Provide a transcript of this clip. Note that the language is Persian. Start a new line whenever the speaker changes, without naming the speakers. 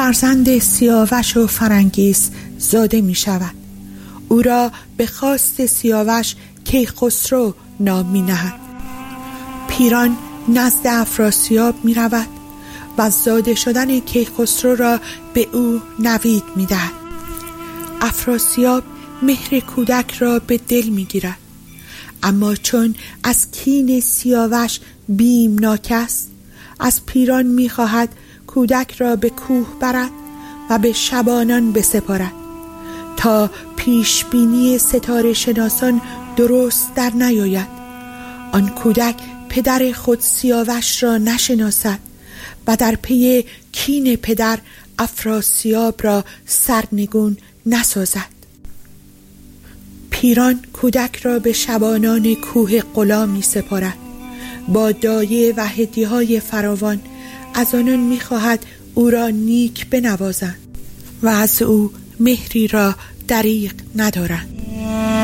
فرزند سیاوش و فرنگیس زاده می شود. او را به خواست سیاوش کیخسرو نام می نهد. پیران نزد افراسیاب می رود و زاده شدن کیخسرو را به او نوید می دهد. افراسیاب مهر کودک را به دل می گیرد، اما چون از کین سیاوش بیمناک است، از پیران می خواهد کودک را به کوه برد و به شبانان بسپارد تا پیشبینی ستاره شناسان درست در نیاید. آن کودک پدر خود سیاوش را نشناسد و در پی کین پدر افراسیاب را سرنگون نسازد. پیران کودک را به شبانان کوه قلا می سپارد. با دایه و هدیه‌های فراوان از آنان می خواهد او را نیک بنوازند و از او مهری را دریغ ندارند.